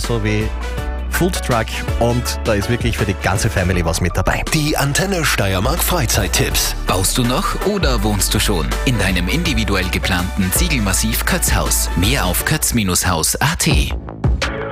so wie Foodtruck und da ist wirklich für die ganze Family was mit dabei. Die Antenne Steiermark Freizeittipps. Baust du noch oder wohnst du schon in deinem individuell geplanten Ziegelmassiv Kötzhaus? Mehr auf kötz-haus.at.